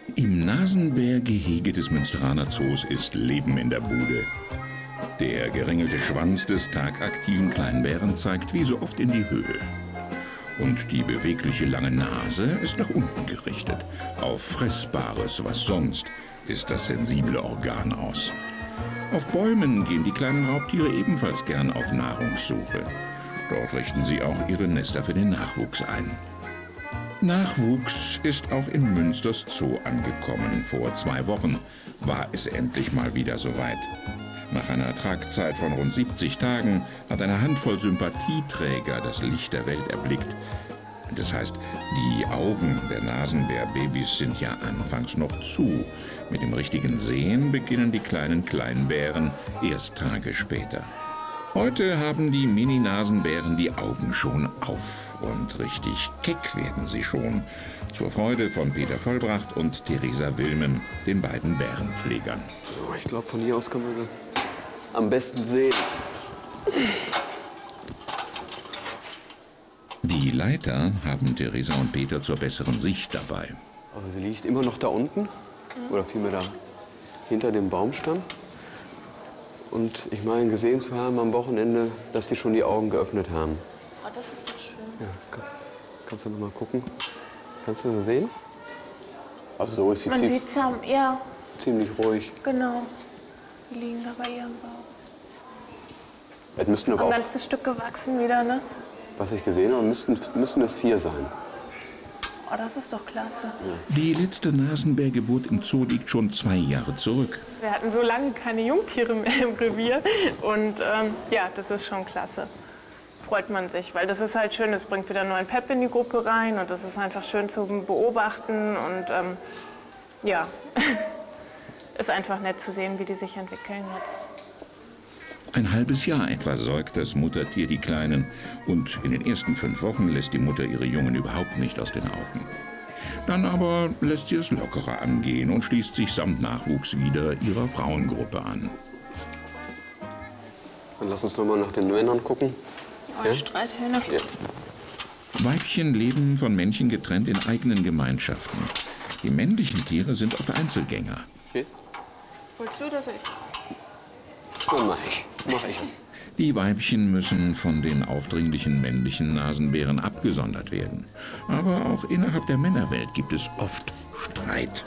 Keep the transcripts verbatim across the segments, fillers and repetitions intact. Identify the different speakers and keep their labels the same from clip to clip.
Speaker 1: Im Nasenbär-Gehege des Münsteraner Zoos ist Leben in der Bude. Der geringelte Schwanz des tagaktiven Kleinbären zeigt wie so oft in die Höhe. Und die bewegliche lange Nase ist nach unten gerichtet. Auf Fressbares, was sonst, ist das sensible Organ aus. Auf Bäumen gehen die kleinen Raubtiere ebenfalls gern auf Nahrungssuche. Dort richten sie auch ihre Nester für den Nachwuchs ein. Nachwuchs ist auch in Münsters Zoo angekommen. Vor zwei Wochen war es endlich mal wieder soweit. Nach einer Tragzeit von rund siebzig Tagen hat eine Handvoll Sympathieträger das Licht der Welt erblickt. Das heißt, die Augen der Nasenbärbabys sind ja anfangs noch zu. Mit dem richtigen Sehen beginnen die kleinen Kleinbären erst Tage später. Heute haben die Mini-Nasenbären die Augen schon auf. Und richtig keck werden sie schon. Zur Freude von Peter Vollbracht und Theresa Wilmen, den beiden Bärenpflegern.
Speaker 2: So, ich glaube, von hier aus können wir sie am besten sehen.
Speaker 1: Die Leiter haben Theresa und Peter zur besseren Sicht dabei.
Speaker 2: Also sie liegt immer noch da unten, oder vielmehr da hinter dem Baumstamm. Und ich meine, gesehen zu haben am Wochenende, dass die schon die Augen geöffnet haben.
Speaker 3: Oh, das ist doch schön.
Speaker 2: Ja, kann, kannst du noch mal gucken? Kannst du sie sehen? Also so ist sie
Speaker 3: Man
Speaker 2: ziemlich,
Speaker 3: sieht ja, ja,
Speaker 2: ziemlich ruhig.
Speaker 3: genau. Die liegen da bei ihrem Bauch.
Speaker 2: Es müssten aber
Speaker 3: Ein
Speaker 2: auch,
Speaker 3: ganzes Stück gewachsen wieder, ne?
Speaker 2: was ich gesehen habe, müssten, müssten es vier sein.
Speaker 3: Oh, das ist doch klasse.
Speaker 1: Die letzte Nasenbärgeburt im Zoo liegt schon zwei Jahre zurück.
Speaker 3: Wir hatten so lange keine Jungtiere mehr im Revier. Und ähm, ja, das ist schon klasse. Freut man sich, weil das ist halt schön, das bringt wieder neuen Pep in die Gruppe rein. Und das ist einfach schön zu beobachten. Und ähm, ja, ist einfach nett zu sehen, wie die sich entwickeln jetzt.
Speaker 1: Ein halbes Jahr etwa säugt das Muttertier die Kleinen und in den ersten fünf Wochen lässt die Mutter ihre Jungen überhaupt nicht aus den Augen. Dann aber lässt sie es lockerer angehen und schließt sich samt Nachwuchs wieder ihrer Frauengruppe an.
Speaker 2: Dann lass uns noch mal nach den Männern gucken.
Speaker 3: Oh, ja? Streithähne.
Speaker 2: Ja.
Speaker 1: Weibchen leben von Männchen getrennt in eigenen Gemeinschaften. Die männlichen Tiere sind oft Einzelgänger.
Speaker 2: Gehst?
Speaker 3: Wolltest du das ich?
Speaker 2: Dann mach ich. Mach ich es.
Speaker 1: Die Weibchen müssen von den aufdringlichen männlichen Nasenbären abgesondert werden. Aber auch innerhalb der Männerwelt gibt es oft Streit.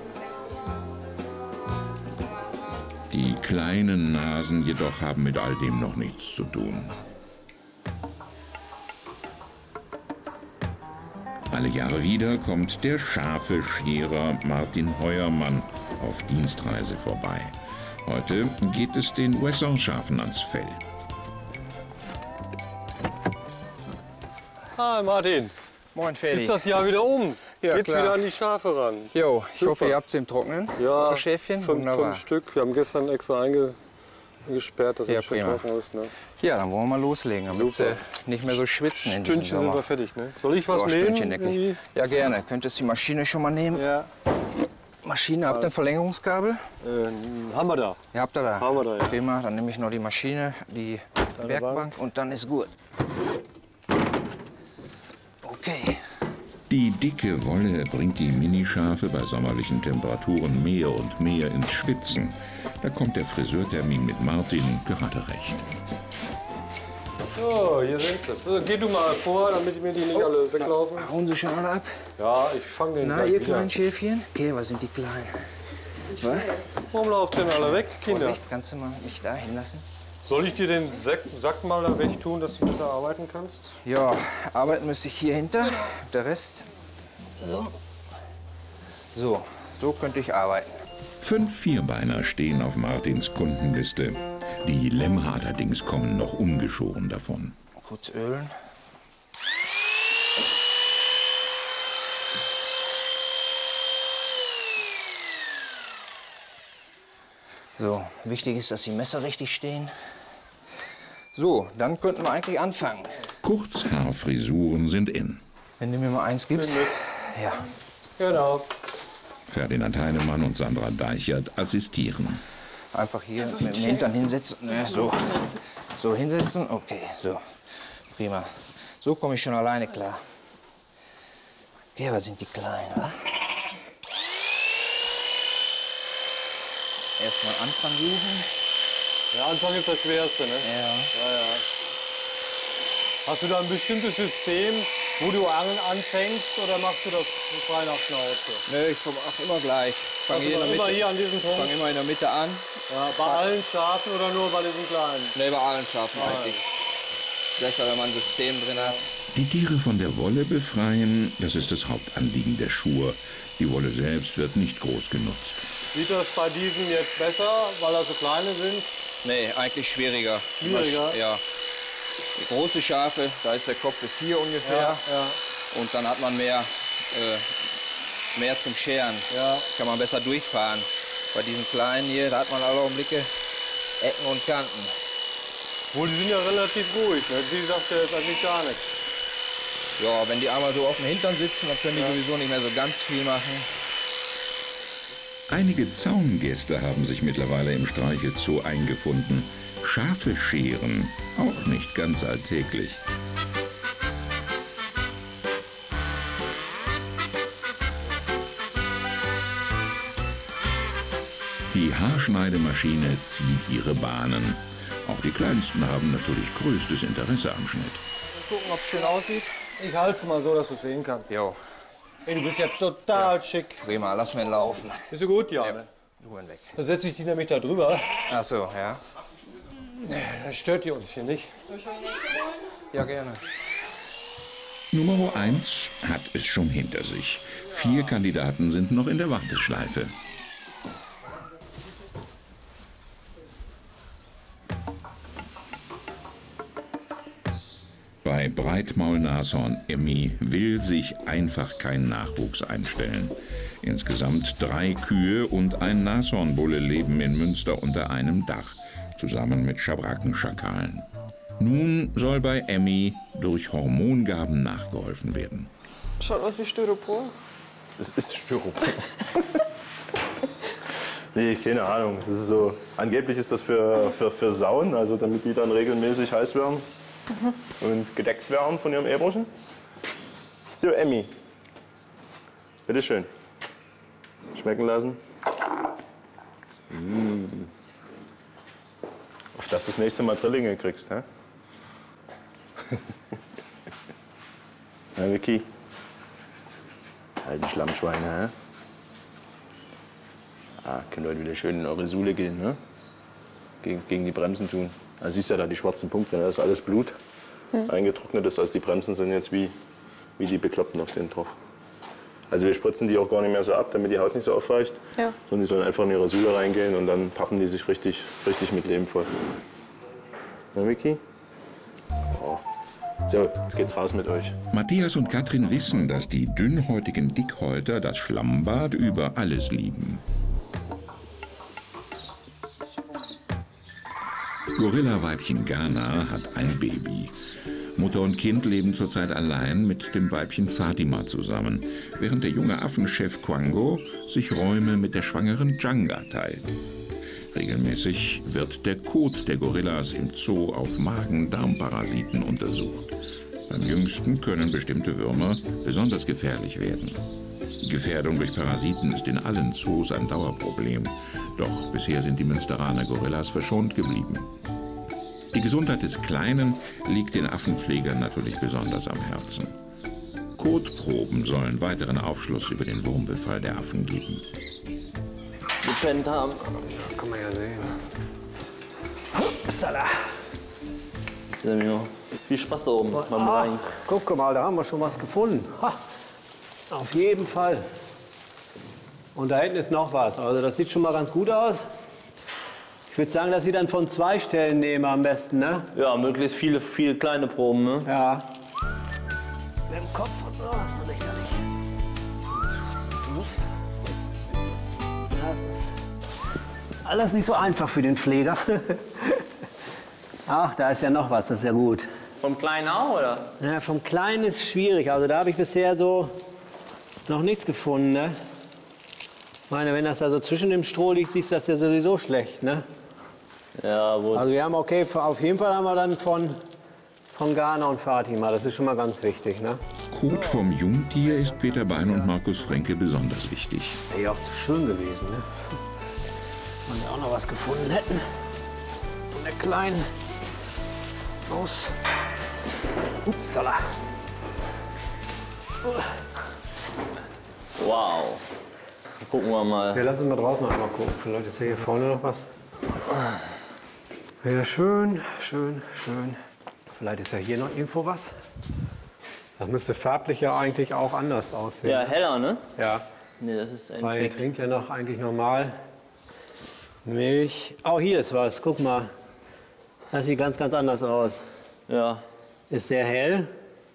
Speaker 1: Die kleinen Nasen jedoch haben mit all dem noch nichts zu tun. Alle Jahre wieder kommt der Schafescherer Martin Heuermann auf Dienstreise vorbei. Heute geht es den Wesson-Schafen ans Fell.
Speaker 4: Hi Martin,
Speaker 5: Moin Feli.
Speaker 4: ist das Jahr wieder um?
Speaker 5: Ja,
Speaker 4: Geht's
Speaker 5: klar.
Speaker 4: wieder an die Schafe ran?
Speaker 5: Jo, ich
Speaker 4: Super.
Speaker 5: hoffe, ihr habt sie im Trocknen.
Speaker 4: Ja,
Speaker 5: eure Schäfchen.
Speaker 4: fünf,
Speaker 5: Wunderbar.
Speaker 4: fünf Stück. Wir haben gestern extra eingesperrt, dass
Speaker 5: Ja,
Speaker 4: es schön
Speaker 5: prima.
Speaker 4: trocken ist. Ne?
Speaker 5: Ja, dann wollen wir mal loslegen, damit
Speaker 4: Super.
Speaker 5: sie nicht mehr so schwitzen in diesem
Speaker 4: Stündchen sind
Speaker 5: Sommer.
Speaker 4: wir fertig, ne? Soll ich was
Speaker 5: Ja,
Speaker 4: nehmen?
Speaker 5: Stündchen, denke ich.
Speaker 4: irgendwie?
Speaker 5: Ja, gerne. Könntest du die Maschine schon mal nehmen?
Speaker 4: Ja,
Speaker 5: Maschine, habt ihr ein Verlängerungskabel?
Speaker 4: äh, haben wir da.
Speaker 5: Ja, habt ihr da?
Speaker 4: Haben wir da, ja.
Speaker 5: Prima, dann nehme ich noch die Maschine, die
Speaker 4: Deine
Speaker 5: Werkbank
Speaker 4: Bank.
Speaker 5: und dann ist gut. Okay.
Speaker 1: Die dicke Wolle bringt die Minischafe bei sommerlichen Temperaturen mehr und mehr ins Schwitzen. Da kommt der Friseurtermin mit Martin gerade recht.
Speaker 4: So, hier sind sie. So, geh du mal vor, damit mir die nicht alle weglaufen.
Speaker 5: Hauen sie schon alle ab?
Speaker 4: Ja, ich fange den
Speaker 5: Na,
Speaker 4: gleich
Speaker 5: ihr
Speaker 4: wieder.
Speaker 5: kleinen Schäfchen? Okay, was sind die kleinen? Was?
Speaker 4: Warum lauft denn alle weg, Kinder?
Speaker 5: Vorsicht, kannst du mal mich da hinlassen?
Speaker 4: Soll ich dir den Sack, Sack mal da weg tun, dass du besser arbeiten kannst?
Speaker 5: Ja, arbeiten müsste ich hier hinter. Der Rest. So. So, so könnte ich arbeiten.
Speaker 1: Fünf Vierbeiner stehen auf Martins Kundenliste. Die Lämmer allerdings kommen noch ungeschoren davon.
Speaker 5: Kurz ölen. So, wichtig ist, dass die Messer richtig stehen. So, dann könnten wir eigentlich anfangen.
Speaker 1: Kurzhaarfrisuren sind in.
Speaker 5: Wenn du mir mal eins gibst.
Speaker 4: Nimm mit.
Speaker 5: Ja.
Speaker 4: Genau.
Speaker 1: Ferdinand Heinemann und Sandra Deichert assistieren.
Speaker 5: Einfach hier mit dem Hintern hinsetzen. Ne, so. So hinsetzen. Okay, so. Prima. So komme ich schon alleine klar. Okay, was sind die kleinen, wa? Erstmal Anfang suchen.
Speaker 4: Der Anfang ist das Schwerste, ne?
Speaker 5: Ja.
Speaker 4: Ja, ja. Hast du da ein bestimmtes System, wo du Angeln anfängst, oder machst du das frei nach Schnauze?
Speaker 5: Nö, ich mache immer gleich. Ich fange hier in der
Speaker 4: Immer
Speaker 5: Mitte.
Speaker 4: hier an diesem Punkt?
Speaker 5: Fang immer in der Mitte an.
Speaker 4: Ja, bei allen Schafen oder nur bei diesen kleinen?
Speaker 5: Ne, bei allen Schafen eigentlich. Besser, wenn man ein System drin hat.
Speaker 1: Die Tiere von der Wolle befreien, das ist das Hauptanliegen der Schur. Die Wolle selbst wird nicht groß genutzt.
Speaker 4: Sieht das bei diesen jetzt besser, weil das so kleine sind?
Speaker 5: Nee, eigentlich schwieriger.
Speaker 4: Schwieriger?
Speaker 5: Ja. Die große Schafe, da ist der Kopf bis hier ungefähr.
Speaker 4: Ja, ja.
Speaker 5: Und dann hat man mehr, äh, mehr zum Scheren.
Speaker 4: Ja.
Speaker 5: Kann man besser durchfahren. Bei diesen kleinen hier, da hat man alle Augenblicke Ecken und Kanten.
Speaker 4: Wohl, die sind ja relativ ruhig. Ne? Sie sagt ja jetzt eigentlich gar nichts.
Speaker 5: Ja, wenn die einmal so auf dem Hintern sitzen, dann können die ja sowieso nicht mehr so ganz viel machen.
Speaker 1: Einige Zaungäste haben sich mittlerweile im Streichelzoo eingefunden. Schafe scheren, auch nicht ganz alltäglich. Die Haarschneidemaschine zieht ihre Bahnen. Auch die Kleinsten haben natürlich größtes Interesse am Schnitt.
Speaker 5: Gucken, ob es schön aussieht.
Speaker 4: Ich halte es mal so, dass du sehen kannst.
Speaker 5: Jo,
Speaker 4: Hey, du bist ja total schick.
Speaker 5: prima, lass mir laufen.
Speaker 4: Bist du gut? Ja.
Speaker 5: Ja.
Speaker 4: Ne?
Speaker 5: Du ihn weg.
Speaker 4: Dann setze ich die nämlich da drüber.
Speaker 5: Ach so, ja.
Speaker 4: Dann stört die uns hier nicht.
Speaker 5: Ja, gerne.
Speaker 1: Nummer eins hat es schon hinter sich. Vier Kandidaten sind noch in der Warteschleife. Bei Breitmaulnashorn Emmy will sich einfach kein Nachwuchs einstellen. Insgesamt drei Kühe und ein Nashornbulle leben in Münster unter einem Dach, zusammen mit Schabrackenschakalen. Nun soll bei Emmy durch Hormongaben nachgeholfen werden.
Speaker 3: Schaut aus wie Styropor.
Speaker 6: Es ist Styropor. Nee, keine Ahnung. Das ist so, angeblich ist das für, für, für Sauen, also damit die dann regelmäßig heiß werden mhm. und gedeckt werden von ihrem Ehebrüchen. So, Emmy. Bitte schön. Schmecken lassen. Mm. Auf dass du das nächste Mal Drillinge kriegst, hä? Na, Vicky. Halt die Schlammschweine, hä? Ah, könnt heute wieder schön in eure Sule gehen, ne? Gegen, gegen die Bremsen tun. Da siehst du ja da die schwarzen Punkte, das ist alles Blut. Hm. Eingetrocknet ist, also die Bremsen sind jetzt wie, wie die Bekloppten auf den drauf. Also wir spritzen die auch gar nicht mehr so ab, damit die Haut nicht so aufweicht. Ja. Sondern die sollen einfach in ihre Sule reingehen und dann pappen die sich richtig, richtig mit Leben voll. Na, Vicky? Oh. So, jetzt geht's raus mit euch.
Speaker 1: Matthias und Katrin wissen, dass die dünnhäutigen Dickhäuter das Schlammbad über alles lieben. Gorilla-Weibchen Ghana hat ein Baby. Mutter und Kind leben zurzeit allein mit dem Weibchen Fatima zusammen, während der junge Affenchef Quango sich Räume mit der schwangeren Djanga teilt. Regelmäßig wird der Kot der Gorillas im Zoo auf Magen-Darm-Parasiten untersucht. Beim Jüngsten können bestimmte Würmer besonders gefährlich werden. Gefährdung durch Parasiten ist in allen Zoos ein Dauerproblem. Doch bisher sind die Münsteraner Gorillas verschont geblieben. Die Gesundheit des Kleinen liegt den Affenpflegern natürlich besonders am Herzen. Kotproben sollen weiteren Aufschluss über den Wurmbefall der Affen geben.
Speaker 7: Gepennt haben.
Speaker 2: Ja, kann man ja sehen.
Speaker 7: Upsala. Semio. Viel Spaß da oben beim
Speaker 2: Ah,
Speaker 7: Rein.
Speaker 2: guck mal, da haben wir schon was gefunden. Ha, auf jeden Fall. Und da hinten ist noch was. Also das sieht schon mal ganz gut aus. Ich würde sagen, dass Sie dann von zwei Stellen nehmen am besten, ne?
Speaker 7: Ja, möglichst viele, viele kleine Proben, ne?
Speaker 2: Ja. Mit dem Kopf und so, das muss ich ja nicht. Lust. Ja, das ist alles nicht so einfach für den Pfleger. Ach, da ist ja noch was, das ist ja gut.
Speaker 7: Vom Kleinen auch, oder?
Speaker 2: Ja, vom Kleinen ist schwierig. Also da habe ich bisher so noch nichts gefunden, ne? Ich meine, wenn das da so zwischen dem Stroh liegt, siehst du das ja sowieso schlecht, ne?
Speaker 7: Ja, wohl.
Speaker 2: Also wir haben, okay, auf jeden Fall haben wir dann von, von Ghana und Fatima. Das ist schon mal ganz wichtig, ne?
Speaker 1: Kot vom Jungtier ist Peter Bein und Markus Fränke besonders wichtig.
Speaker 2: Wäre ja auch zu schön gewesen, ne? Wenn wir auch noch was gefunden hätten. Von der kleinen Maus. Upsala.
Speaker 7: Wow. Gucken wir mal.
Speaker 2: Ja, lass uns mal draußen einmal gucken. Vielleicht ist ja hier vorne noch was. Ja, schön, schön, schön. Vielleicht ist ja hier noch irgendwo was. Das müsste farblich ja eigentlich auch anders aussehen.
Speaker 7: Ja, heller, ne?
Speaker 2: Ja.
Speaker 7: Nee, das ist ein
Speaker 2: Weil ihr
Speaker 7: Trick.
Speaker 2: trinkt ja noch eigentlich normal Milch. Oh, hier ist was. Guck mal. Das sieht ganz, ganz anders aus.
Speaker 7: Ja.
Speaker 2: Ist sehr hell.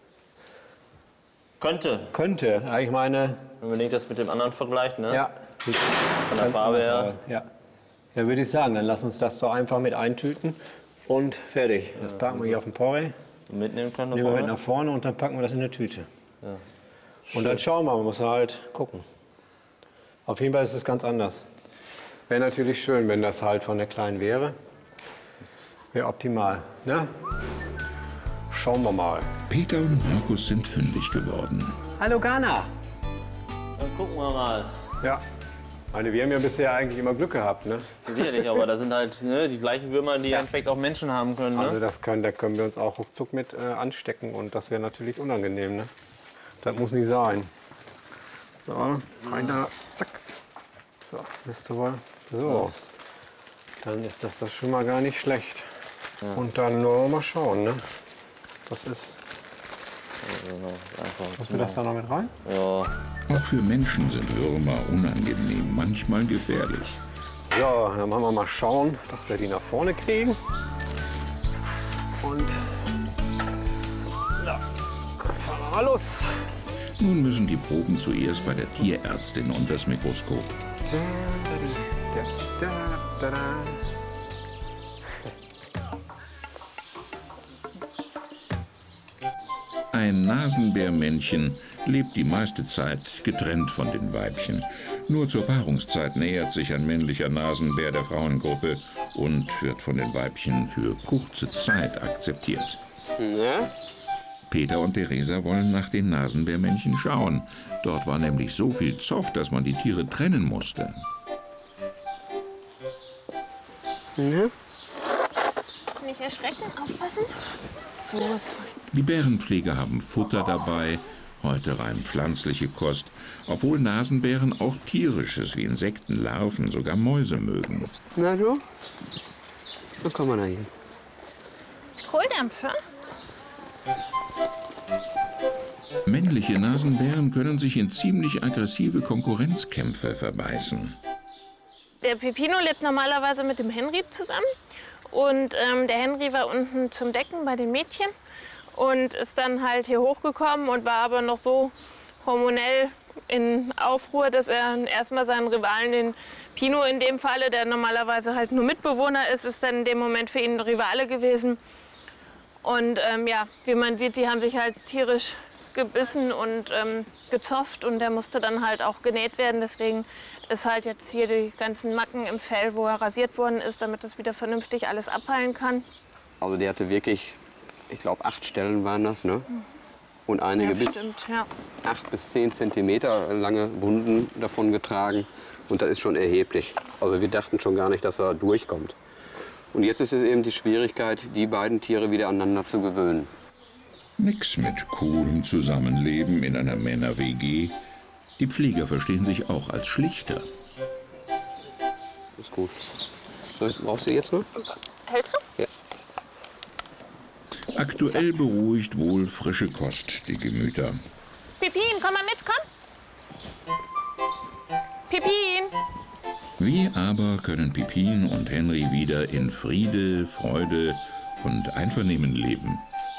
Speaker 7: Könnte.
Speaker 2: Könnte. Ja, ich meine,
Speaker 7: Wenn man denkt, das mit dem anderen vergleicht, ne?
Speaker 2: ja. Sieht
Speaker 7: Von der
Speaker 2: ganz
Speaker 7: Farbe
Speaker 2: anders
Speaker 7: her.
Speaker 2: aus. Ja. Ja, würde ich sagen. Dann lass uns das doch einfach mit eintüten und fertig. Das packen wir hier auf den Porree.
Speaker 7: Mitnehmen können.
Speaker 2: Nehmen wir mit
Speaker 7: vorne.
Speaker 2: nach vorne und dann packen wir das in eine Tüte. Und dann schauen wir, man muss halt gucken. Auf jeden Fall ist es ganz anders. Wäre natürlich schön, wenn das halt von der Kleinen wäre. Wäre optimal. Ne? Schauen wir mal.
Speaker 1: Peter und Markus sind fündig geworden.
Speaker 2: Hallo Ghana.
Speaker 7: Dann gucken wir mal.
Speaker 2: Ja. Meine, wir haben ja bisher eigentlich immer Glück gehabt. Ne?
Speaker 7: Sicherlich, aber da sind halt ne, die gleichen Würmer, die
Speaker 2: Ja.
Speaker 7: im Endeffekt auch Menschen haben können. Ne?
Speaker 2: Also das können, da können wir uns auch ruckzuck mit äh, anstecken und das wäre natürlich unangenehm. Ne? Das muss nicht sein. So, rein da, zack. So, wisst ihr wohl? So, dann ist das doch schon mal gar nicht schlecht. Und dann nur mal schauen, ne? Das ist. Hast du das da noch mit rein?
Speaker 7: Ja.
Speaker 1: Auch für Menschen sind Würmer unangenehm, manchmal gefährlich.
Speaker 2: So, dann machen wir mal schauen, dass wir die nach vorne kriegen. Und. Ja, fahren wir mal los.
Speaker 1: Nun müssen die Proben zuerst bei der Tierärztin unter das Mikroskop. Ein Nasenbärmännchen lebt die meiste Zeit getrennt von den Weibchen. Nur zur Paarungszeit nähert sich ein männlicher Nasenbär der Frauengruppe und wird von den Weibchen für kurze Zeit akzeptiert.
Speaker 8: Ja?
Speaker 1: Peter und Theresa wollen nach den Nasenbärmännchen schauen. Dort war nämlich so viel Zoff, dass man die Tiere trennen musste.
Speaker 3: Nicht erschrecken, aufpassen. So ist fein.
Speaker 1: Die Bärenpfleger haben Futter dabei, heute rein pflanzliche Kost, obwohl Nasenbären auch tierisches wie Insekten, Larven, sogar Mäuse mögen.
Speaker 8: Na du? Na komm mal da hin.
Speaker 3: Kohldämpfer?
Speaker 1: Männliche Nasenbären können sich in ziemlich aggressive Konkurrenzkämpfe verbeißen.
Speaker 3: Der Pepino lebt normalerweise mit dem Henry zusammen. Und ähm, der Henry war unten zum Decken bei den Mädchen und ist dann halt hier hochgekommen und war aber noch so hormonell in Aufruhr, dass er erstmal seinen Rivalen, den Pino in dem Falle, der normalerweise halt nur Mitbewohner ist, ist dann in dem Moment für ihn ein Rivale gewesen. Und ähm, ja, wie man sieht, die haben sich halt tierisch gebissen und ähm, gezofft und der musste dann halt auch genäht werden. Deswegen ist halt jetzt hier die ganzen Macken im Fell, wo er rasiert worden ist, damit das wieder vernünftig alles abheilen kann.
Speaker 8: Also der hatte wirklich, ich glaube acht Stellen waren das, ne? Und einige
Speaker 3: Ja,
Speaker 8: bis
Speaker 3: stimmt, ja.
Speaker 8: acht bis zehn Zentimeter lange Wunden davon getragen. Und das ist schon erheblich. Also wir dachten schon gar nicht, dass er durchkommt. Und jetzt ist es eben die Schwierigkeit, die beiden Tiere wieder aneinander zu gewöhnen.
Speaker 1: Nix mit coolem Zusammenleben in einer Männer-W G. Die Pfleger verstehen sich auch als Schlichter.
Speaker 8: Ist gut. So, brauchst du jetzt noch?
Speaker 3: Hältst du?
Speaker 8: Ja.
Speaker 1: Aktuell beruhigt wohl frische Kost die Gemüter.
Speaker 3: Pipin, komm mal mit, komm. Pipin.
Speaker 1: Wie aber können Pipin und Henry wieder in Friede, Freude und Einvernehmen leben?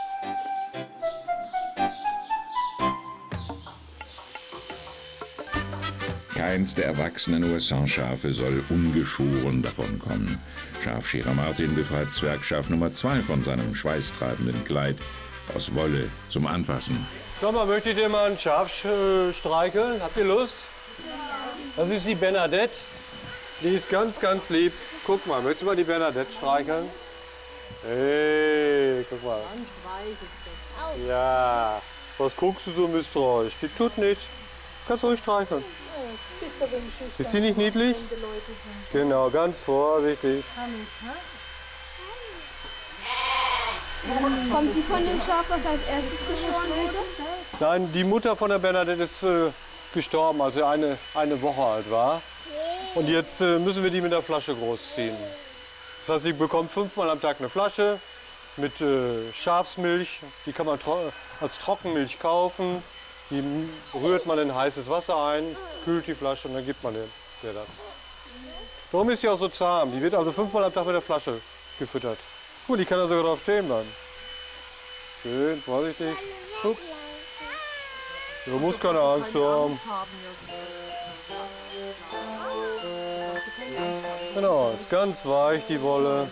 Speaker 1: Keins der erwachsenen U S A-Schafe soll ungeschoren davonkommen. Schafscherer Martin befreit Zwergschaf Nummer zwei von seinem schweißtreibenden Kleid aus Wolle zum Anfassen.
Speaker 4: Sag mal, möchtet ihr mal ein Schaf äh, streicheln? Habt ihr Lust? Das ist die Bernadette. Die ist ganz, ganz lieb. Guck mal, möchtest du mal die Bernadette streicheln? Hey, guck mal. Ganz weich ist das. Ja. Was guckst du so misstrauisch? Die tut nichts. Kannst ruhig streicheln. Ist sie nicht niedlich? Genau, ganz vorsichtig.
Speaker 9: Kommt die von dem Schaf, was als erstes geschoren wurde?
Speaker 4: Nein, die Mutter von der Bernadette ist äh, gestorben, als sie eine, eine Woche alt war. Und jetzt äh, müssen wir die mit der Flasche großziehen. Das heißt, sie bekommt fünfmal am Tag eine Flasche mit äh, Schafsmilch. Die kann man tro als Trockenmilch kaufen. Die rührt man in heißes Wasser ein, kühlt die Flasche und dann gibt man ihr das. Darum ist sie auch so zahm. Die wird also fünfmal am Tag mit der Flasche gefüttert. Gut, die kann da sogar drauf stehen bleiben. Schön, vorsichtig. Guck. Du musst keine Angst haben. Genau, ist ganz weich, die Wolle.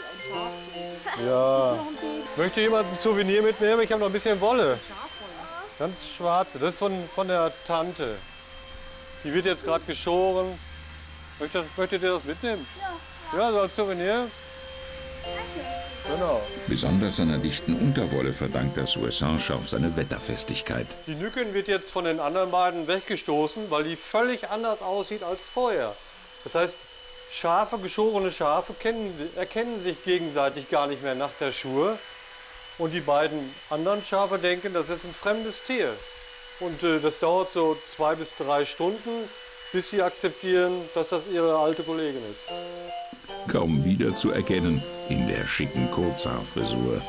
Speaker 4: Ja. Möchte jemand ein Souvenir mitnehmen? Ich habe noch ein bisschen Wolle. Ganz schwarze. Das ist von, von der Tante. Die wird jetzt gerade geschoren. Möchtet, möchtet ihr das mitnehmen? Ja. Ja, so als Souvenir? Genau.
Speaker 1: Besonders seiner dichten Unterwolle verdankt das Soissons-Schaf seine Wetterfestigkeit.
Speaker 4: Die Nücken wird jetzt von den anderen beiden weggestoßen, weil die völlig anders aussieht als vorher. Das heißt, Schafe, geschorene Schafe kennen, erkennen sich gegenseitig gar nicht mehr nach der Schur. Und die beiden anderen Schafe denken, das ist ein fremdes Tier. Und äh, das dauert so zwei bis drei Stunden, bis sie akzeptieren, dass das ihre alte Kollegin ist.
Speaker 1: Kaum wieder zu erkennen in der schicken Kurzhaarfrisur.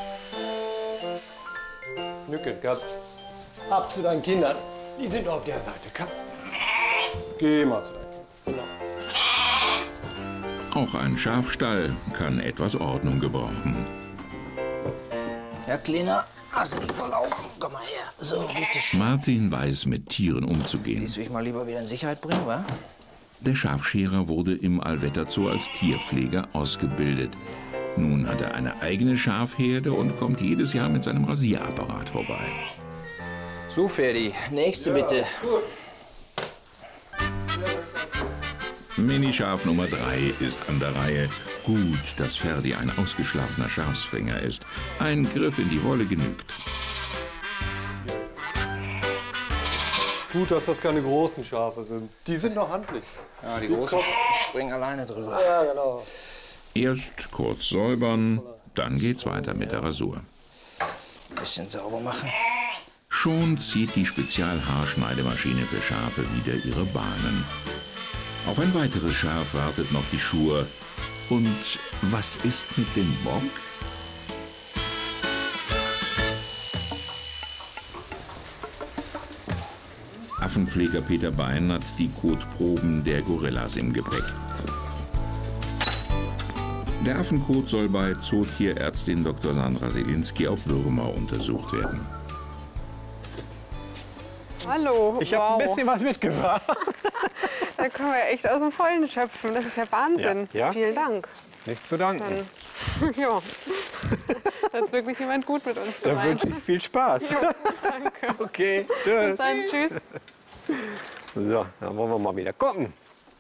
Speaker 4: Nücken, komm. Ab zu deinen Kindern. Die sind auf der Seite. Komm. Geh mal zu deinen Kindern.
Speaker 1: Auch ein Schafstall kann etwas Ordnung gebrauchen.
Speaker 5: Ja, Kleiner, hast du dich verlaufen? Komm mal her. So, bitte schön.
Speaker 1: Martin weiß, mit Tieren umzugehen.
Speaker 5: Willst du dich mal lieber wieder in Sicherheit bringen, wa?
Speaker 1: Der Schafscherer wurde im Allwetter Zoo als Tierpfleger ausgebildet. Nun hat er eine eigene Schafherde und kommt jedes Jahr mit seinem Rasierapparat vorbei.
Speaker 5: So, Ferdi. Nächste bitte.
Speaker 1: Minischaf Nummer drei ist an der Reihe. Gut, dass Ferdi ein ausgeschlafener Schafsfänger ist. Ein Griff in die Wolle genügt.
Speaker 4: Gut, dass das keine großen Schafe sind. Die sind noch handlich.
Speaker 5: Ja, die großen springen alleine drüber.
Speaker 4: Ja, genau.
Speaker 1: Erst kurz säubern, dann geht's weiter mit der Rasur.
Speaker 5: Ein bisschen sauber machen.
Speaker 1: Schon zieht die Spezialhaarschneidemaschine für Schafe wieder ihre Bahnen. Auf ein weiteres Schaf wartet noch die Schur. Und was ist mit dem Bock? Affenpfleger Peter Bein hat die Kotproben der Gorillas im Gepäck. Der Affenkot soll bei Zootierärztin Doktor Sandra Selinski auf Würmer untersucht werden.
Speaker 2: Hallo.
Speaker 10: Ich habe
Speaker 2: wow.
Speaker 10: ein bisschen was mitgebracht.
Speaker 2: Da können wir echt aus dem Vollen schöpfen. Das ist ja Wahnsinn.
Speaker 10: Ja. Ja.
Speaker 2: Vielen Dank.
Speaker 10: Nichts zu danken.
Speaker 2: Dann, ja. Da ist wirklich jemand gut mit uns
Speaker 10: Da
Speaker 2: gemeint.
Speaker 10: wünsche ich viel Spaß.
Speaker 2: Jo, danke.
Speaker 10: Okay, tschüss.
Speaker 2: Bis dann, tschüss.
Speaker 10: So, dann wollen wir mal wieder gucken.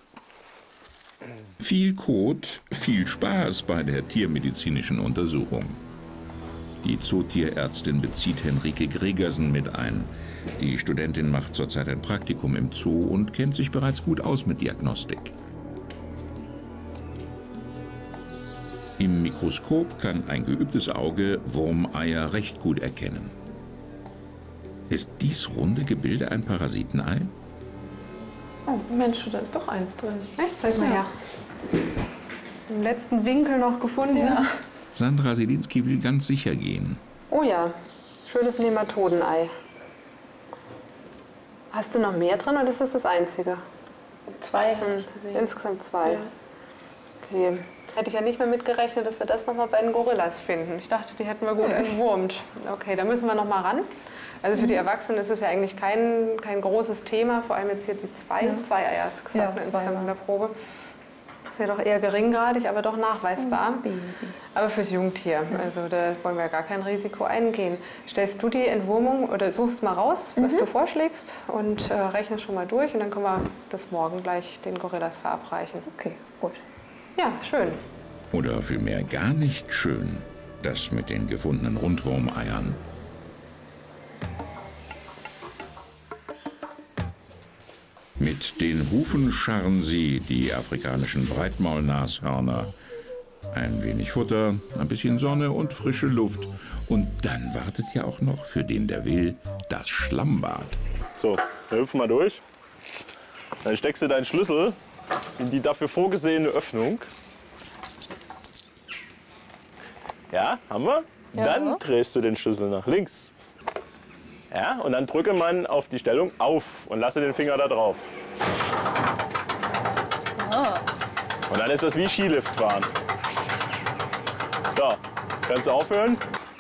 Speaker 1: Viel Kot, viel Spaß bei der tiermedizinischen Untersuchung. Die Zootierärztin bezieht Henrike Gregersen mit ein. Die Studentin macht zurzeit ein Praktikum im Zoo und kennt sich bereits gut aus mit Diagnostik. Im Mikroskop kann ein geübtes Auge Wurmeier recht gut erkennen. Ist dies runde Gebilde ein Parasitenei?
Speaker 3: Oh, Mensch, da ist doch eins drin.
Speaker 2: Echt? Zeig mal her. Im letzten Winkel noch gefunden.
Speaker 3: Ja.
Speaker 1: Sandra Selinski will ganz sicher gehen.
Speaker 2: Oh ja, schönes Nematodenei. Hast du noch mehr drin oder ist das das einzige?
Speaker 3: Zwei hatte ich gesehen.
Speaker 2: Insgesamt zwei.
Speaker 3: Ja.
Speaker 2: Okay. Hätte ich ja nicht mehr mitgerechnet, dass wir das noch mal bei den Gorillas finden. Ich dachte, die hätten wir gut entwurmt. Okay, da müssen wir noch mal ran. Also für die Erwachsenen ist es ja eigentlich kein, kein großes Thema, vor allem jetzt hier die zwei, ja. zwei Eier, hast du gesagt,
Speaker 3: Ja,
Speaker 2: ne,
Speaker 3: zwei
Speaker 2: insgesamt in der
Speaker 3: waren's.
Speaker 2: Probe. Das ist ja doch eher geringgradig, aber doch nachweisbar.
Speaker 3: Das Baby.
Speaker 2: Aber fürs Jungtier, also da wollen wir ja gar kein Risiko eingehen. Stellst du die Entwurmung oder suchst mal raus, was du vorschlägst und äh, rechnest schon mal durch und dann können wir das morgen gleich den Gorillas verabreichen.
Speaker 3: Okay, gut.
Speaker 2: Ja, schön.
Speaker 1: Oder vielmehr gar nicht schön, das mit den gefundenen Rundwurmeiern. Mit den Hufen scharren sie, die afrikanischen Breitmaulnashörner. Ein wenig Futter, ein bisschen Sonne und frische Luft. Und dann wartet ja auch noch, für den der will, das Schlammbad.
Speaker 6: So, dann hüpfen wir durch. Dann steckst du deinen Schlüssel in die dafür vorgesehene Öffnung. Ja, haben wir?
Speaker 3: Ja.
Speaker 6: Dann drehst du den Schlüssel nach links. Ja, und dann drücke man auf die Stellung auf und lasse den Finger da drauf.
Speaker 3: Ah.
Speaker 6: Und dann ist das wie Skilift fahren. So, kannst du aufhören?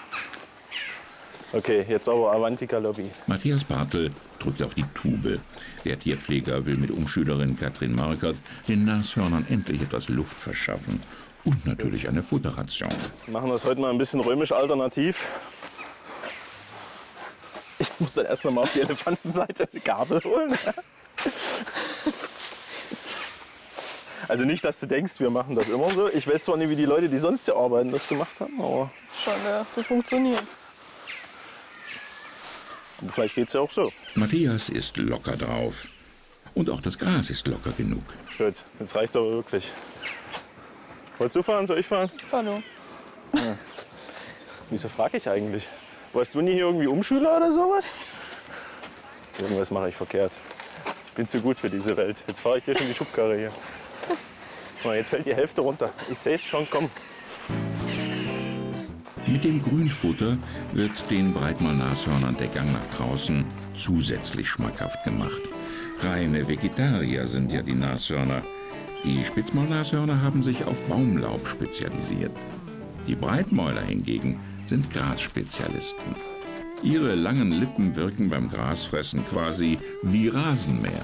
Speaker 6: Okay, jetzt aber Avanti Galoppi.
Speaker 1: Matthias Bartel drückt auf die Tube. Der Tierpfleger will mit Umschülerin Katrin Markert den Nashörnern endlich etwas Luft verschaffen. Und natürlich eine Futterration.
Speaker 6: Wir machen das heute mal ein bisschen römisch alternativ. Ich muss dann erst noch mal auf die Elefantenseite eine Gabel holen. Also nicht, dass du denkst, wir machen das immer so. Ich weiß zwar nicht, wie die Leute, die sonst hier arbeiten, das gemacht haben, aber
Speaker 3: Schon ja, zu funktionieren.
Speaker 6: vielleicht geht es ja auch so.
Speaker 1: Matthias ist locker drauf. Und auch das Gras ist locker genug.
Speaker 6: Gut, jetzt reicht's aber wirklich. Wolltest du fahren? Soll ich fahren?
Speaker 3: Hallo.
Speaker 6: Ja. Wieso frage ich eigentlich? Warst du nie hier irgendwie Umschüler oder sowas? Irgendwas mache ich verkehrt. Ich bin zu gut für diese Welt. Jetzt fahre ich dir schon die Schubkarre hier. Guck mal, jetzt fällt die Hälfte runter. Ich sehe es schon, komm.
Speaker 1: Mit dem Grünfutter wird den Breitmaulnashörnern der Gang nach draußen zusätzlich schmackhaft gemacht. Reine Vegetarier sind ja die Nashörner. Die Spitzmaulnashörner haben sich auf Baumlaub spezialisiert. Die Breitmäuler hingegen sind Grasspezialisten. Ihre langen Lippen wirken beim Grasfressen quasi wie Rasenmäher.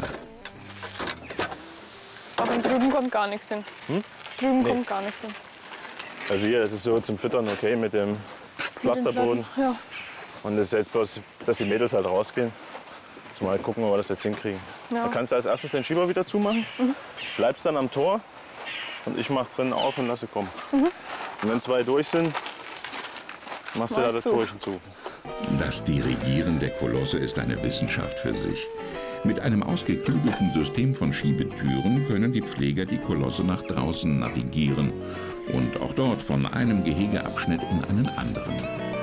Speaker 3: Aber drüben kommt gar nichts hin.
Speaker 6: Hm?
Speaker 3: Drüben
Speaker 6: Nee.
Speaker 3: kommt gar nichts hin.
Speaker 6: Also hier, das ist so zum Füttern okay mit dem Pflasterboden.
Speaker 3: Ja.
Speaker 6: Und das ist jetzt bloß, dass die Mädels halt rausgehen. Mal halt gucken, ob wir das jetzt hinkriegen.
Speaker 3: Ja.
Speaker 6: Da kannst du als erstes den Schieber wieder zumachen,
Speaker 3: Mhm.
Speaker 6: bleibst dann am Tor und ich mach drinnen auf und lasse kommen.
Speaker 3: Mhm.
Speaker 6: Und wenn zwei durch sind, machst du
Speaker 3: Mach
Speaker 6: da das
Speaker 3: zu.
Speaker 6: Torchen zu.
Speaker 1: Das Dirigieren der Kolosse ist eine Wissenschaft für sich. Mit einem ausgeklügelten System von Schiebetüren können die Pfleger die Kolosse nach draußen navigieren und auch dort von einem Gehegeabschnitt in einen anderen.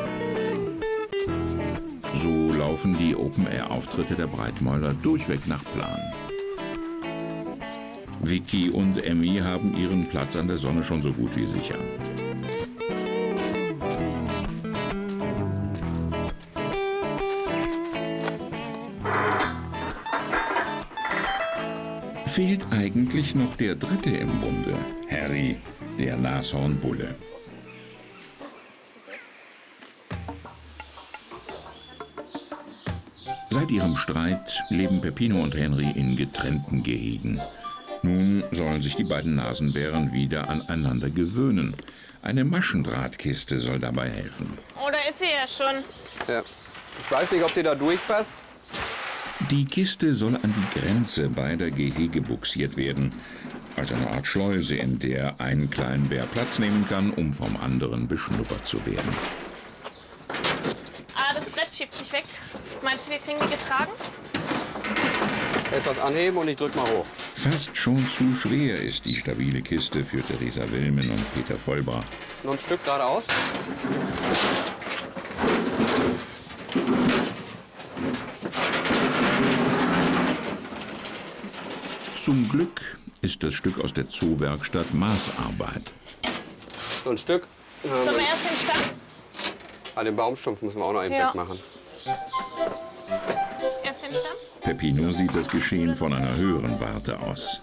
Speaker 1: So laufen die Open-Air-Auftritte der Breitmäuler durchweg nach Plan. Vicky und Emmy haben ihren Platz an der Sonne schon so gut wie sicher. Fehlt eigentlich noch der Dritte im Bunde, Harry, der Nashornbulle. Seit ihrem Streit leben Peppino und Henry in getrennten Gehegen. Nun sollen sich die beiden Nasenbären wieder aneinander gewöhnen. Eine Maschendrahtkiste soll dabei helfen.
Speaker 3: Oh, da ist sie ja schon.
Speaker 8: Ja. Ich weiß nicht, ob die da durchpasst.
Speaker 1: Die Kiste soll an die Grenze beider Gehege buxiert werden. Als eine Art Schleuse, in der ein Kleinbär Platz nehmen kann, um vom anderen beschnuppert zu werden.
Speaker 3: Ah, das Brett schiebt sich weg. Meinst du, wir kriegen die getragen?
Speaker 8: Etwas anheben und ich drück mal hoch.
Speaker 1: Fast schon zu schwer ist die stabile Kiste für Theresa Wilmen und Peter Vollbach.
Speaker 8: Noch ein Stück geradeaus.
Speaker 1: Zum Glück ist das Stück aus der Zoowerkstatt Maßarbeit.
Speaker 8: So ein Stück.
Speaker 3: Sollen wir erst den Stamm?
Speaker 8: Ah, den Baumstumpf müssen wir auch noch eben
Speaker 3: Ja.
Speaker 8: wegmachen.
Speaker 3: Erst den Stamm?
Speaker 1: Peppino sieht das Geschehen von einer höheren Warte aus.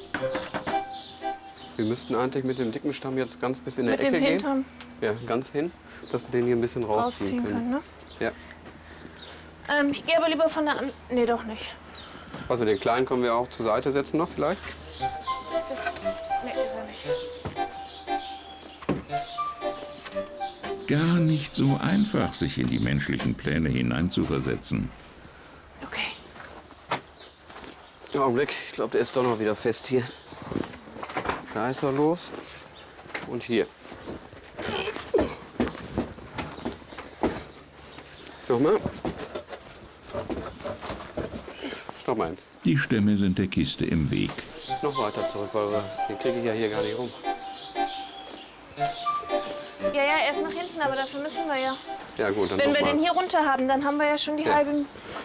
Speaker 8: Wir müssten eigentlich mit dem dicken Stamm jetzt ganz bis in der
Speaker 3: Mit
Speaker 8: Ecke
Speaker 3: dem
Speaker 8: gehen.
Speaker 3: Hintern
Speaker 8: Ja, ganz hin, dass wir den hier ein bisschen rausziehen,
Speaker 3: rausziehen
Speaker 8: können.
Speaker 3: können, ne?
Speaker 8: Ja.
Speaker 3: Ähm, ich gehe aber lieber von der an. Nee, doch nicht.
Speaker 8: Also den kleinen können wir auch zur Seite setzen noch vielleicht.
Speaker 3: Ist das? Nee, ist er nicht.
Speaker 1: Gar nicht so einfach, sich in die menschlichen Pläne hineinzuversetzen.
Speaker 3: Okay.
Speaker 8: Augenblick, ich glaube, der ist doch noch wieder fest hier. Da ist er los. Und hier. Nochmal. Stopp mal.
Speaker 1: Die Stämme sind der Kiste im Weg.
Speaker 8: Noch weiter zurück, weil wir, den kriege ich ja hier gar nicht rum.
Speaker 3: Ja, ja, erst nach hinten, aber dafür müssen wir ja.
Speaker 8: Ja gut, dann
Speaker 3: Wenn
Speaker 8: noch
Speaker 3: wir
Speaker 8: mal.
Speaker 3: den hier runter haben, dann haben wir ja schon die
Speaker 8: Ja.
Speaker 3: halbe...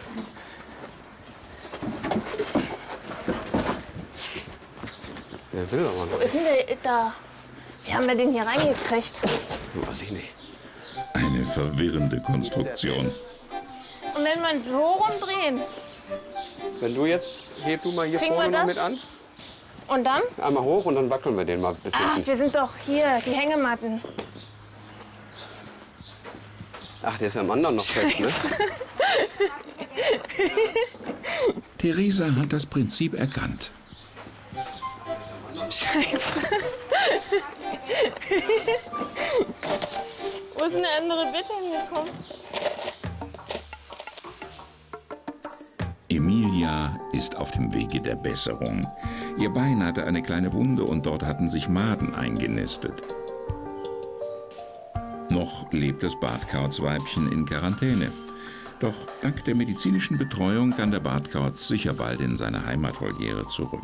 Speaker 8: Wer will aber
Speaker 3: Wo
Speaker 8: noch?
Speaker 3: ist denn der da? Wie haben wir den hier reingekriegt?
Speaker 8: Weiß ich nicht.
Speaker 1: Eine verwirrende Konstruktion.
Speaker 3: Und wenn wir ihn so rumdrehen,
Speaker 8: Wenn du jetzt, heb du mal hier
Speaker 3: Kriegen
Speaker 8: vorne
Speaker 3: wir
Speaker 8: noch
Speaker 3: das?
Speaker 8: mit an.
Speaker 3: und dann?
Speaker 8: Einmal hoch und dann wackeln wir den mal bis
Speaker 3: Ach,
Speaker 8: hinten.
Speaker 3: wir sind doch hier, die Hängematten.
Speaker 8: Ach, der ist am anderen noch fest, ne?
Speaker 1: Theresa hat das Prinzip erkannt.
Speaker 3: Scheiße. Wo ist denn der andere Bett hingekommen?
Speaker 1: Emilia ist auf dem Wege der Besserung. Ihr Bein hatte eine kleine Wunde und dort hatten sich Maden eingenistet. Noch lebt das Bartkautzweibchen in Quarantäne. Doch dank der medizinischen Betreuung kann der Bartkauz sicher bald in seine Heimatvoliere zurück.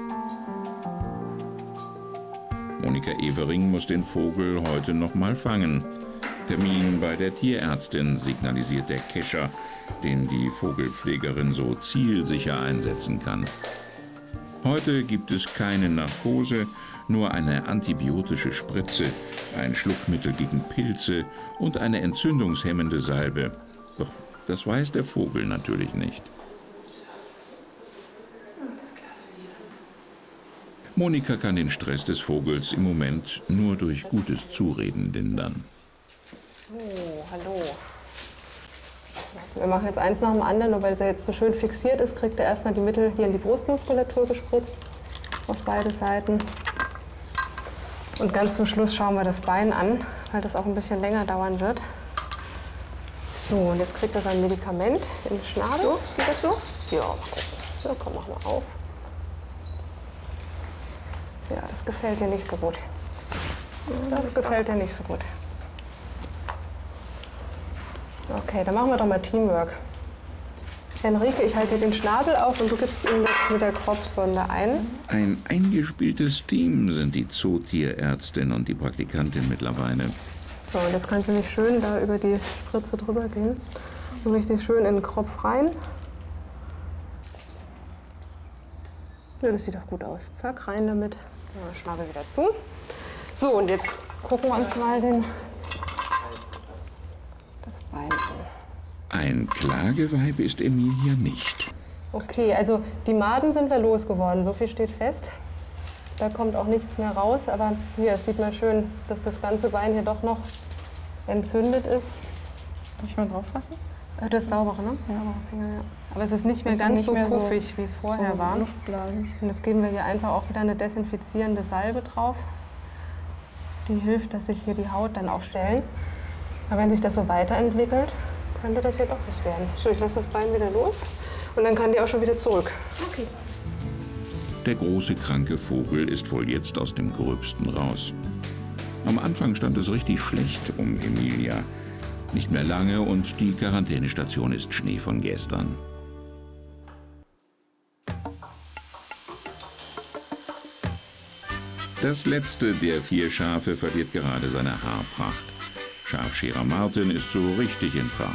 Speaker 1: Monika Evering muss den Vogel heute noch mal fangen. Termin bei der Tierärztin, signalisiert der Kescher, den die Vogelpflegerin so zielsicher einsetzen kann. Heute gibt es keine Narkose, nur eine antibiotische Spritze, ein Schluckmittel gegen Pilze und eine entzündungshemmende Salbe. Doch das weiß der Vogel natürlich nicht. Monika kann den Stress des Vogels im Moment nur durch gutes Zureden lindern.
Speaker 11: Oh, hallo. Wir machen jetzt eins nach dem anderen, nur weil er jetzt so schön fixiert ist, kriegt er erstmal die Mittel hier in die Brustmuskulatur gespritzt, auf beide Seiten. Und ganz zum Schluss schauen wir das Bein an, weil das auch ein bisschen länger dauern wird. So, und jetzt kriegt er sein Medikament im Schnabel. So, geht das so? Ja, mal gucken. So, komm, mach mal auf. Ja, das gefällt dir nicht so gut. Das gefällt dir nicht so gut. Okay, dann machen wir doch mal Teamwork. Henrike, ich halte dir den Schnabel auf und du gibst ihm das mit der Kropfsonde ein.
Speaker 1: Ein eingespieltes Team sind die Zootierärztin und die Praktikantin mittlerweile.
Speaker 11: So, und jetzt kannst du nicht schön da über die Spritze drüber gehen und richtig schön in den Kropf rein. Ja, das sieht doch gut aus. Zack, rein damit. Ja, Schnabel wieder zu. So, und jetzt gucken wir uns mal den, das Bein an.
Speaker 1: Ein Klageweib ist Emilia nicht.
Speaker 11: Okay, also die Maden sind wir losgeworden, so viel steht fest. Da kommt auch nichts mehr raus, aber hier es sieht man schön, dass das ganze Bein hier doch noch entzündet ist.
Speaker 12: Darf ich mal drauf fassen?
Speaker 11: Das ist sauber, ne? Ja, Finger, ja. Aber es ist nicht mehr
Speaker 12: Ist
Speaker 11: ganz
Speaker 12: nicht
Speaker 11: so
Speaker 12: mehr so-
Speaker 11: puffig, wie es vorher
Speaker 12: so
Speaker 11: war.
Speaker 12: luftblasig.
Speaker 11: Und jetzt geben wir hier einfach auch wieder eine desinfizierende Salbe drauf. Die hilft, dass sich hier die Haut dann auch schwellen. Aber wenn sich das so weiterentwickelt, könnte das hier doch was werden. So, ich lasse das Bein wieder los und dann kann die auch schon wieder zurück.
Speaker 3: Okay.
Speaker 1: Der große kranke Vogel ist wohl jetzt aus dem Gröbsten raus. Am Anfang stand es richtig schlecht um Emilia. Nicht mehr lange und die Quarantänestation ist Schnee von gestern. Das letzte der vier Schafe verliert gerade seine Haarpracht. Schafscherer Martin ist so richtig in Fahrt.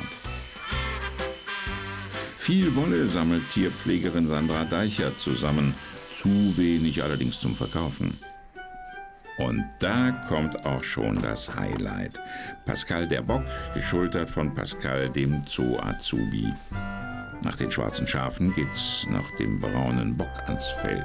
Speaker 1: Viel Wolle sammelt Tierpflegerin Sandra Deichert zusammen, zu wenig allerdings zum Verkaufen. Und da kommt auch schon das Highlight. Pascal der Bock, geschultert von Pascal, dem Zoo-Azubi. Nach den schwarzen Schafen geht's nach dem braunen Bock ans Fell.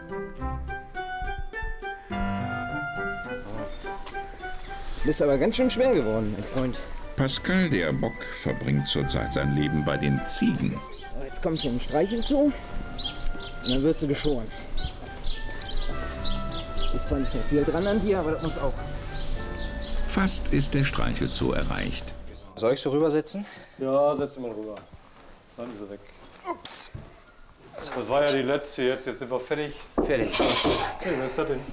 Speaker 5: Bist aber ganz schön schwer geworden, mein Freund.
Speaker 1: Pascal der Bock verbringt zurzeit sein Leben bei den Ziegen.
Speaker 5: So, jetzt kommt hier ein Streichelzoo und dann wirst du geschoren. Ist zwar nicht mehr viel dran an dir, aber das muss auch.
Speaker 1: Fast ist der Streichelzoo erreicht.
Speaker 5: Soll ich so rübersetzen?
Speaker 4: Ja, setz dich mal rüber. Dann ist er weg.
Speaker 5: Ups.
Speaker 4: Das war ja die letzte jetzt. Jetzt sind wir fertig.
Speaker 5: Fertig.
Speaker 4: Okay, wer ist das denn?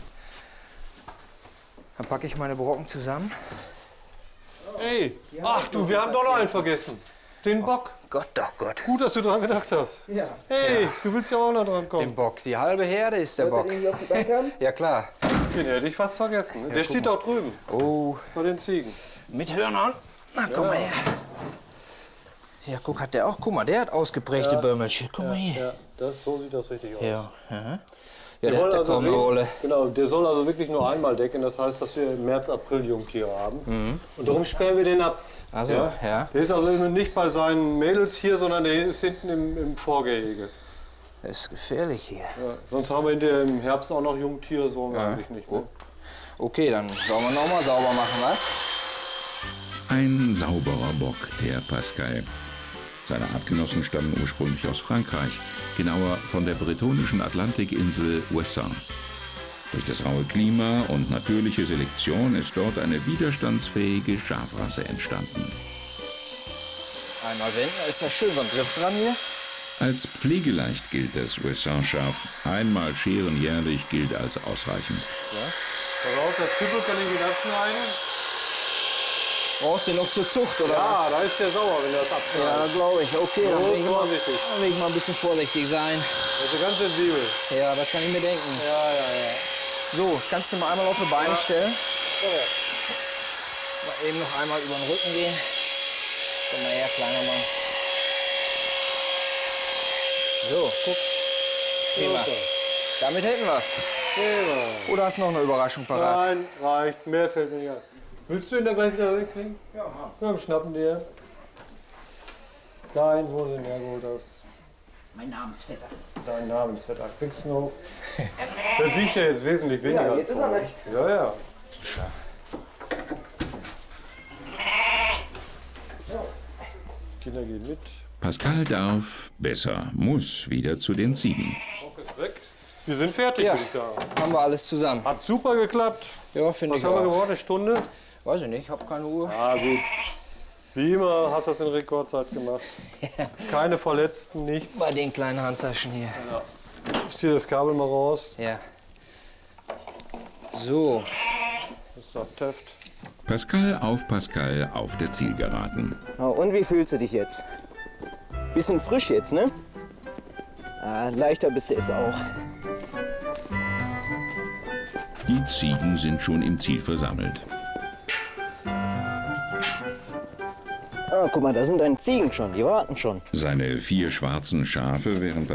Speaker 5: Dann packe ich meine Brocken zusammen.
Speaker 4: Ey, ach du, wir haben doch noch einen vergessen. Den Bock.
Speaker 5: Gott, doch Gott.
Speaker 4: Gut, dass du dran gedacht hast.
Speaker 5: Ja.
Speaker 4: Hey,
Speaker 5: Ja.
Speaker 4: du willst ja auch noch dran kommen.
Speaker 5: Den Bock, die halbe Herde ist der Bock.
Speaker 7: Wollt ihr den hier auf die Bank haben?
Speaker 5: Ja, klar.
Speaker 4: Den hätte ich fast vergessen.
Speaker 5: Ja,
Speaker 4: Der
Speaker 5: guck
Speaker 4: steht
Speaker 5: mal.
Speaker 4: auch drüben.
Speaker 5: Oh.
Speaker 4: Bei den Ziegen.
Speaker 5: Mit Hörnern. Na, guck mal her. Ja, guck, hat der auch. Guck mal, der hat ausgeprägte
Speaker 4: Ja.
Speaker 5: Bömmelchen. Guck mal hier.
Speaker 4: Ja, das, so sieht das richtig aus.
Speaker 5: Ja, aha.
Speaker 4: Wir
Speaker 5: Ja, der
Speaker 4: wollen
Speaker 5: hat da
Speaker 4: also
Speaker 5: kaum eine
Speaker 4: sehen-
Speaker 5: Rolle.
Speaker 4: Genau, der soll also wirklich nur einmal decken. Das heißt, dass wir im März, April Jungtiere haben.
Speaker 5: Mhm.
Speaker 4: Und darum sperren wir den ab.
Speaker 5: Ach so, ja.
Speaker 4: Der ist also nicht bei seinen Mädels hier, sondern der ist hinten im, im Vorgehege.
Speaker 5: Das ist gefährlich hier.
Speaker 4: Ja, sonst haben wir hinterher im Herbst auch noch Jungtiere, so
Speaker 5: Ja.
Speaker 4: eigentlich nicht mehr.
Speaker 5: Okay, dann sollen wir noch mal sauber machen, was?
Speaker 1: Ein sauberer Bock, der Pascal. Seine Artgenossen stammen ursprünglich aus Frankreich, genauer von der bretonischen Atlantikinsel Ouessant. Durch das raue Klima und natürliche Selektion ist dort eine widerstandsfähige Schafrasse entstanden.
Speaker 5: Einmal wenden, da ist ja schön beim Griff dran hier.
Speaker 1: Als pflegeleicht gilt das Ouessant-Schaf. Einmal scheren jährlich gilt als ausreichend.
Speaker 4: Pass auf, das Küppel kann ich wieder abschneiden.
Speaker 5: Brauchst du noch zur Zucht, oder
Speaker 4: Ja,
Speaker 5: was?
Speaker 4: da ist der sauer, wenn er das abschneidet.
Speaker 5: Ja, glaube ich. Okay, dann
Speaker 4: So
Speaker 5: will ich, mal,
Speaker 4: vorsichtig.
Speaker 5: dann will ich mal ein bisschen vorsichtig sein.
Speaker 4: Das ist ganz sensibel.
Speaker 5: Ja, das kann ich mir denken.
Speaker 4: Ja, ja, ja.
Speaker 5: So, kannst du mal einmal auf die Beine
Speaker 4: Ja.
Speaker 5: stellen?
Speaker 4: Ja.
Speaker 5: Mal eben noch einmal über den Rücken gehen. Komm mal her, kleiner Mann. So, guck. Prima.
Speaker 4: Super.
Speaker 5: Damit hätten wir's.
Speaker 4: Prima.
Speaker 5: Oder hast du noch eine Überraschung parat?
Speaker 4: Nein, reicht. Mehr fällt mir nicht ein. Willst du ihn da gleich wieder wegkriegen? Ja, ja, wir schnappen dir. Dein, wo du den hergeholt hast.
Speaker 5: Mein Namensvetter.
Speaker 4: Dein Namensvetter. Kriegst du noch. Der wiegt ja jetzt wesentlich weniger.
Speaker 7: Ja,
Speaker 4: als
Speaker 7: jetzt ist er
Speaker 4: vorher.
Speaker 7: recht.
Speaker 4: Ja, ja. Kinder gehen mit.
Speaker 1: Pascal darf, besser muss, wieder zu den Ziegen.
Speaker 4: Bock ist weg. Wir sind fertig,
Speaker 5: Ja.
Speaker 4: würde ich sagen.
Speaker 5: Haben wir alles zusammen.
Speaker 4: Hat super geklappt.
Speaker 5: Ja, finde
Speaker 4: Was
Speaker 5: ich
Speaker 4: haben wir
Speaker 5: auch.
Speaker 4: geworden? Eine Stunde?
Speaker 5: Weiß ich nicht, ich habe keine Uhr.
Speaker 4: Ah, gut. Wie immer hast du das in Rekordzeit gemacht. Keine Verletzten, nichts.
Speaker 5: Bei den kleinen Handtaschen hier.
Speaker 4: Ja. Ich ziehe das Kabel mal raus.
Speaker 5: Ja. So.
Speaker 4: Das war Teft.
Speaker 1: Pascal auf Pascal auf der Zielgeraden.
Speaker 7: Oh, und wie fühlst du dich jetzt? Bisschen frisch jetzt, ne? Ah, leichter bist du jetzt auch.
Speaker 1: Die Ziegen sind schon im Ziel versammelt.
Speaker 7: Ah, guck mal, da sind deine Ziegen schon, die warten schon.
Speaker 1: Seine vier schwarzen Schafe, während